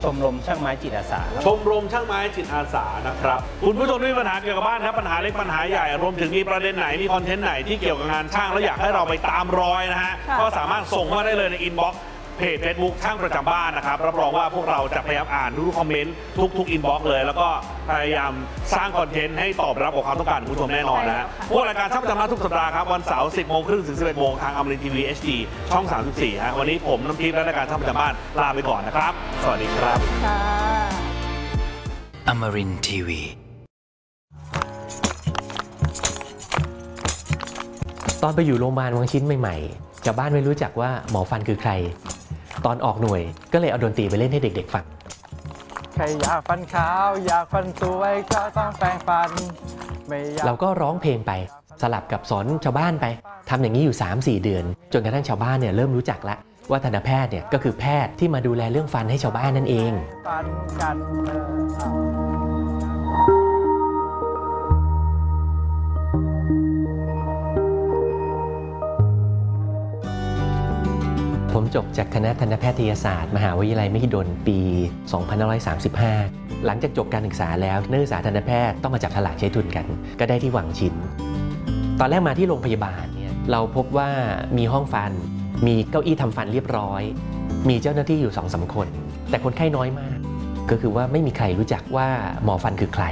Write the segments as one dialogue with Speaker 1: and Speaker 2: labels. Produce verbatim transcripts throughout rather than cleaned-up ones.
Speaker 1: ชมรมช่างไม้จิตอาสา
Speaker 2: ชมรมช่างไม้จิตอาสานะครับคุณผู้ชมที่มีปัญหาเกี่ยวกับบ้านครับปัญหาเล็กปัญหาใหญ่รวมถึงมีประเด็นไหนมีคอนเทนต์ไหนที่เกี่ยวกับงานช่างแล้วอยากให้เราไปตามรอยนะฮะก็สามารถส่งมาได้เลยในอินบ็อกซ์เพจ Facebook ช่างประจำบ้านนะครับรับรองว่าพวกเราจะพยายามอ่านทุกคอมเมนต์ทุกๆอินบ็อกซ์เลยแล้วก็พยายามสร้างคอนเทนต์ให้ตอบรับกับความต้องการของผู้ชมแน่นอนนะฮะพวกรายการช่างประจำบ้านทุกสัปดาห์ครับวันเสาร์สิบโมงครึ่งถึงสิบเอ็ดโมงทางอมรินทร์ทีวี เอช ดี ช่องสามสิบสี่ฮะวันนี้ผมน้ำทิพย์และรายการช่างประจำบ้านลาไปก่อนนะครับสวัสดีครับ
Speaker 3: อมรินทร์ทีวี
Speaker 4: ตอนไปอยู่โรงพยาบาลวังชิ้นใหม่ๆชาวบ้านไม่รู้จักว่าหมอฟันคือใครตอนออกหน่วยก็เลยเอาดนตรีไปเล่นให้เด็กๆฟัง
Speaker 5: ใครอยากฟันขาวอยากฟันสวยก็ต้องแปรงฟันไม่อยากเราก็ร้องเพลงไปสลับกับสอนชาวบ้านไปทำอย่างนี้อยู่ สามสี่ เดือนจนกระทั่งชาวบ้านเนี่ยเริ่มรู้จักละว่าทันตแพทย์เนี่ยก็คือแพทย์ที่มาดูแลเรื่องฟันให้ชาวบ้านนั่นเองฟันกันผมจบจากคณะทันตแพทยศาสตร์มหาวิทยาลัยมหิดลปี สองพันห้าร้อยสามสิบห้า หลังจากจบการศึกษาแล้วนักศึกษาทันตแพทย์ต้องมาจับฉลากใช้ทุนกันก็ได้ที่วังชิ้นตอนแรกมาที่โรงพยาบาลเนี่ยเราพบว่ามีห้องฟันมีเก้าอี้ทำฟันเรียบร้อยมีเจ้าหน้าที่อยู่ สองสาม คนแต่คนไข้น้อยมากก็คือว่าไม่มีใครรู้จักว่าหมอฟันคือใคร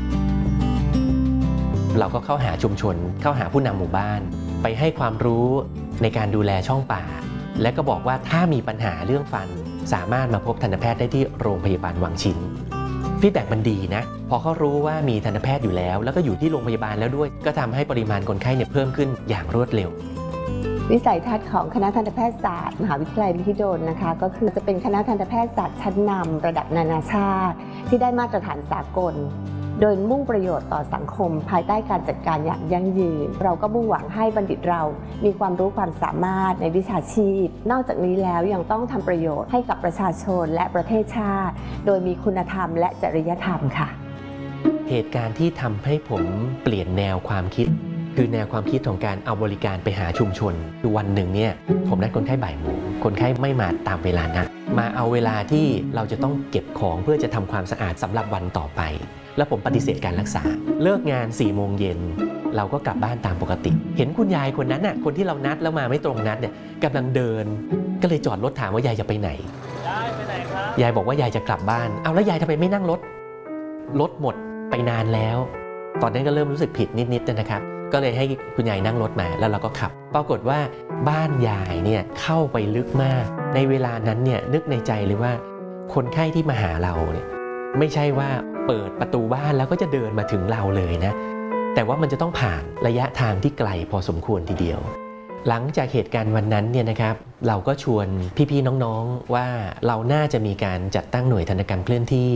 Speaker 5: เราก็เข้าหาชุมชนเข้าหาผู้นำหมู่บ้านไปให้ความรู้ในการดูแลช่องปากและก็บอกว่าถ้ามีปัญหาเรื่องฟันสามารถมาพบทันตแพทย์ได้ที่โรงพยาบาลวังชิ้นฟีดแบ็กมันดีนะพอเขารู้ว่ามีทันตแพทย์อยู่แล้วแล้วก็อยู่ที่โรงพยาบาลแล้วด้วยก็ทำให้ปริมาณคนไข้เนี่ยเพิ่มขึ้นอย่างรวดเร็ว
Speaker 6: วิสัยทัศน์ของคณะทันตแพทยศาสตร์มหาวิทยาลัยมหิดลนะคะก็คือจะเป็นคณะทันตแพทยศาสตร์ชั้นนำระดับนานาชาติที่ได้มาตรฐานสากลโดยมุ่งประโยชน์ต่อสังคมภายใต้การจัดการอย่างยั่งยืนเราก็มุ่งหวังให้บัณฑิตเรามีความรู้ความสามารถในวิชาชีพนอกจากนี้แล้วยังต้องทำประโยชน์ให้กับประชาชนและประเทศชาติโดยมีคุณธรรมและจริยธรรมค่ะ
Speaker 4: เหตุการณ์ที่ทำให้ผมเปลี่ยนแนวความคิดคือแนวความคิดของการเอาบริการไปหาชุมชนคือวันหนึ่งเนี่ยผมนัดคนไข้บ่ายโมงคนไข้ไม่มาตามเวลานัดมาเอาเวลาที่เราจะต้องเก็บของเพื่อจะทำความสะอาดสำหรับวันต่อไปแล้วผมปฏิเสธการรักษาเลิกงานสี่โมงเย็นเราก็กลับบ้านตามปกติเห็นคุณยายคนนั้นน่ะคนที่เรานัดแล้วมาไม่ตรงนัดเนี่ยกำลังเดินก็เลยจอดรถถามว่ายายจะไปไหนยายไปไหนครับยายบอกว่ายายจะกลับบ้านเอาแล้วยายทำไมไม่นั่งรถรถหมดไปนานแล้วตอนนั้นก็เริ่มรู้สึกผิดนิดๆนะครับก็เลยให้คุณยายนั่งรถมาแล้วเราก็ขับปรากฏว่าบ้านยายเนี่ยเข้าไปลึกมากในเวลานั้นเนี่ยนึกในใจเลยว่าคนไข้ที่มาหาเราเนี่ยไม่ใช่ว่าเปิดประตูบ้านแล้วก็จะเดินมาถึงเราเลยนะแต่ว่ามันจะต้องผ่านระยะทางที่ไกลพอสมควรทีเดียวหลังจากเหตุการณ์วันนั้นเนี่ยนะครับเราก็ชวนพี่ๆน้องๆว่าเราน่าจะมีการจัดตั้งหน่วยทันตกรรมเคลื่อนที่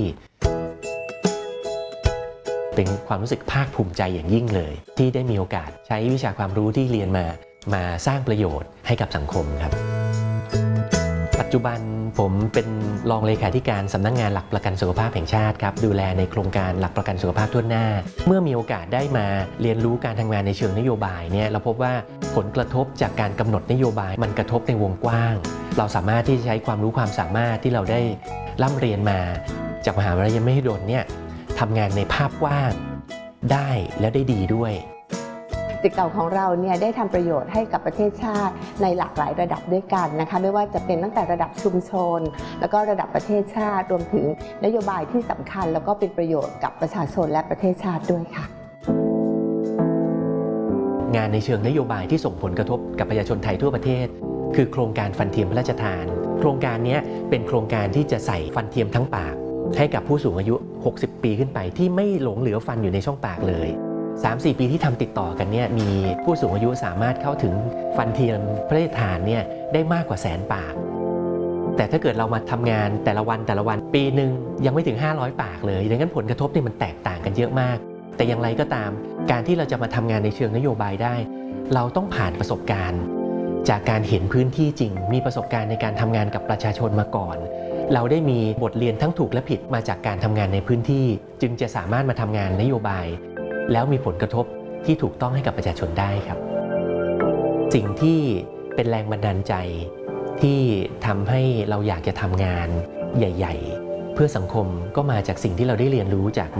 Speaker 4: เป็นความรู้สึกภาคภูมิใจอย่างยิ่งเลยที่ได้มีโอกาสใช้วิชาความรู้ที่เรียนมามาสร้างประโยชน์ให้กับสังคมครับปัจจุบันผมเป็นรองเลขาธิการสำนักงานหลักประกันสุขภาพแห่งชาติครับดูแลในโครงการหลักประกันสุขภาพทั่วหน้าเมื่อมีโอกาสได้มาเรียนรู้การทำงานในเชิงนโยบายเนี่ยเราพบว่าผลกระทบจากการกำหนดนโยบายมันกระทบในวงกว้างเราสามารถที่จะใช้ความรู้ความสามารถที่เราได้ร่ำเรียนมาจากมหาวิทยาลัยมหิดลเนี่ยทำงานในภาพกว้างได้และได้ดีด้วย
Speaker 6: ศิษย์เก่าของเราเนี่ยได้ทำประโยชน์ให้กับประเทศชาติในหลากหลายระดับด้วยกันนะคะไม่ว่าจะเป็นตั้งแต่ระดับชุมชนแล้วก็ระดับประเทศชาติรวมถึงนโยบายที่สำคัญแล้วก็เป็นประโยชน์กับประชาชนและประเทศชาติด้วยค่ะ
Speaker 4: งานในเชิงนโยบายที่ส่งผลกระทบกับประชาชนไทยทั่วประเทศคือโครงการฟันเทียมพระราชทานโครงการนี้เป็นโครงการที่จะใส่ฟันเทียมทั้งปากให้กับผู้สูงอายุหกสิบปีขึ้นไปที่ไม่หลงเหลือฟันอยู่ในช่องปากเลย สามสี่ ปีที่ทำติดต่อกันเนี่ยมีผู้สูงอายุสามารถเข้าถึงฟันเทียมพระราชทานเนี่ยได้มากกว่าแสนปากแต่ถ้าเกิดเรามาทำงานแต่ละวันแต่ละวันปีหนึ่งยังไม่ถึงห้าร้อยปากเลยดังนั้นผลกระทบเนี่ยมันแตกต่างกันเยอะมากแต่อย่างไรก็ตามการที่เราจะมาทำงานในเชิงนโยบายได้เราต้องผ่านประสบการณ์จากการเห็นพื้นที่จริงมีประสบการณ์ในการทำงานกับประชาชนมาก่อนเราได้มีบทเรียนทั้งถูกและผิดมาจากการทำงานในพื้นที่จึงจะสามารถมาทำงานนโยบายแล้วมีผลกระทบที่ถูกต้องให้กับประชาชนได้ครับสิ่งที่เป็นแรงบันดาลใจที่ทำให้เราอยากจะทำงานใหญ่ๆเพื่อสังคมก็มาจากสิ่งที่เราได้เรียนรู้จาก